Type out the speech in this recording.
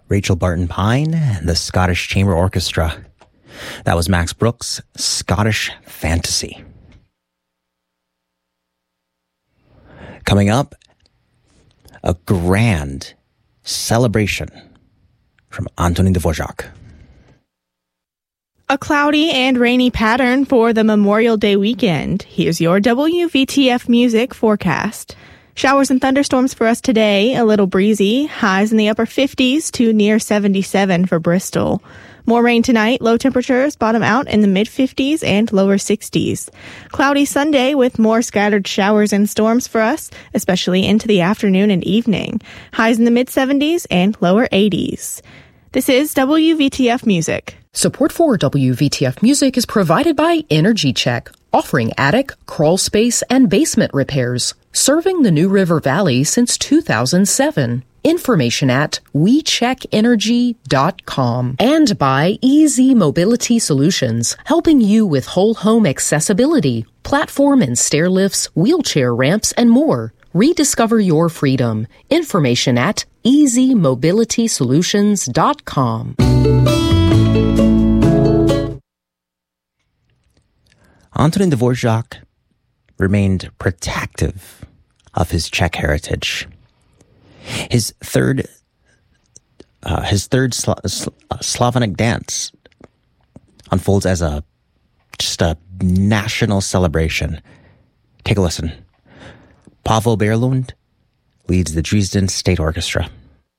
Rachel Barton Pine and the Scottish Chamber Orchestra. That was Max Brooks' Scottish Fantasy. Coming up, a grand celebration from Antonin Dvorak. A cloudy and rainy pattern for the Memorial Day weekend. Here's your WVTF music forecast. Showers and thunderstorms for us today, a little breezy, highs in the upper 50s to near 77 for Bristol. More rain tonight, low temperatures bottom out in the mid-50s and lower 60s. Cloudy Sunday with more scattered showers and storms for us, especially into the afternoon and evening. Highs in the mid-70s and lower 80s. This is WVTF Music. Support for WVTF Music is provided by Energy Check, offering attic, crawl space, and basement repairs, serving the New River Valley since 2007. Information at WeCheckEnergy.com. And by Easy Mobility Solutions, helping you with whole home accessibility, platform and stair lifts, wheelchair ramps, and more. Rediscover your freedom. Information at EasyMobilitySolutions.com. Antonin Dvorak remained protective of his Czech heritage. His third Slavonic dance unfolds as just a national celebration. Take a listen. Pavel Berlund leads the Dresden State Orchestra.